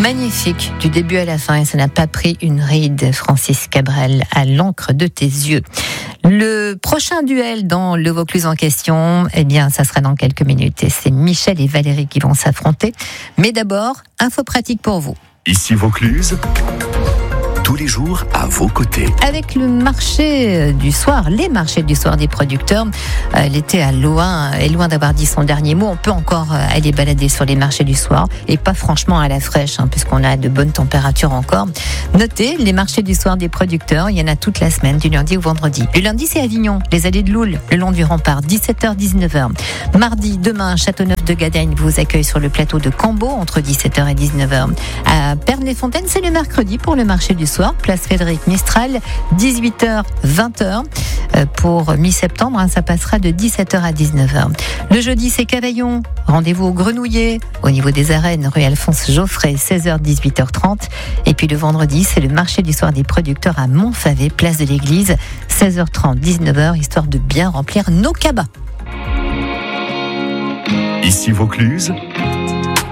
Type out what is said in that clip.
Magnifique, du début à la fin, et ça n'a pas pris une ride. Francis Cabrel, à l'encre de tes yeux. Le prochain duel dans le Vaucluse en question, eh bien, ça sera dans quelques minutes. Et c'est Michel et Valérie qui vont s'affronter. Mais d'abord, info pratique pour vous. Ici Vaucluse, tous les jours à vos côtés. Avec le marché du soir, les marchés du soir des producteurs, l'été est loin d'avoir dit son dernier mot. On peut encore aller balader sur les marchés du soir et pas franchement à la fraîche, puisqu'on a de bonnes températures encore. Notez, les marchés du soir des producteurs, il y en a toute la semaine, du lundi au vendredi. Le lundi, c'est Avignon, les allées de Loul, le long du rempart, 17h-19h. Mardi, demain, Châteauneuf-de-Gadagne vous accueille sur le plateau de Cambo entre 17h et 19h. À Pernes-les-Fontaines, c'est le mercredi pour le marché du soir, place Frédéric Mistral, 18h-20h. Pour mi-septembre, ça passera de 17h à 19h. Le jeudi, c'est Cavaillon, rendez-vous au Grenouillet, au niveau des arènes, rue Alphonse Geoffrey, 16h-18h30. Et puis le vendredi, c'est le marché du soir des producteurs à Montfavet, place de l'église, 16h30, 19h, histoire de bien remplir nos cabas. Ici Vaucluse,